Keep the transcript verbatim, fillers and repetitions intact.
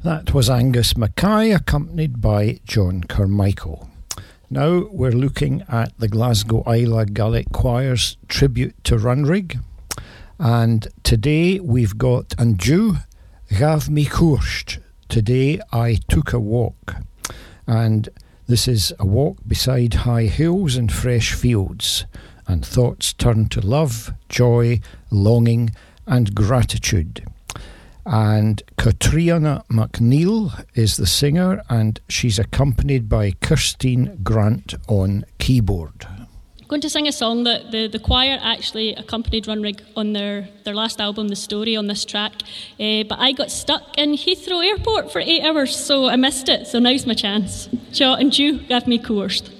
That was Angus Mackay, accompanied by John Carmichael. Now we're looking at the Glasgow Isla Gaelic Choir's tribute to Runrig. And today we've got An Dú Ghav Mi Cuairt. Today I took a walk. And this is a walk beside high hills and fresh fields. And thoughts turn to love, joy, longing and gratitude. And Catriona McNeil is the singer, and she's accompanied by Kirstine Grant on keyboard. I'm going to sing a song that the, the choir actually accompanied Runrig on their, their last album, The Story, on this track. Uh, but I got stuck in Heathrow Airport for eight hours, so I missed it. So now's my chance. Seo An Dú Ghav Mi Cuairt.